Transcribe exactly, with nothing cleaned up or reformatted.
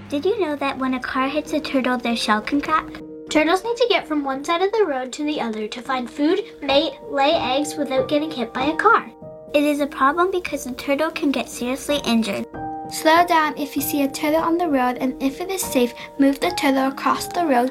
Did you know that when a car hits a turtle, their shell can crack? Turtles need to get from one side of the road to the other to find food, mate, lay eggs without getting hit by a car. It is a problem because the turtle can get seriously injured. Slow down if you see a turtle on the road, and if it is safe, move the turtle across the road